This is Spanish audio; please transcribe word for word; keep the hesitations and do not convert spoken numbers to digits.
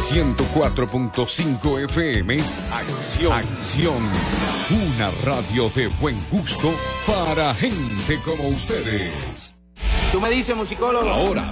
ciento cuatro punto cinco F M. Acción. Acción. Una radio de buen gusto para gente como ustedes. Tú me dices, musicólogo. Ahora